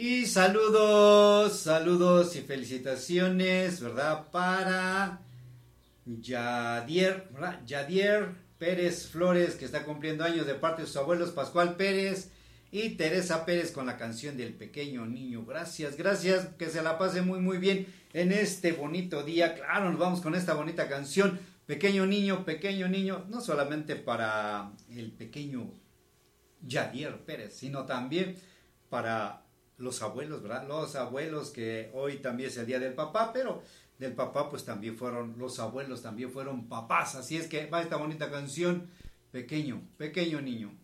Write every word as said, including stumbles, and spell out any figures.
Y saludos, saludos y felicitaciones, ¿verdad? Para Yadier, ¿verdad? Yadier Pérez Flores, que está cumpliendo años de parte de sus abuelos Pascual Pérez y Teresa Pérez con la canción del pequeño niño. Gracias, gracias, que se la pase muy muy bien en este bonito día. Claro, nos vamos con esta bonita canción, Pequeño Niño, Pequeño Niño, no solamente para el pequeño Yadier Pérez, sino también para los abuelos, ¿verdad? Los abuelos, que hoy también es el día del papá, pero del papá pues también fueron, los abuelos también fueron papás, así es que va esta bonita canción, Pequeño, Pequeño Niño.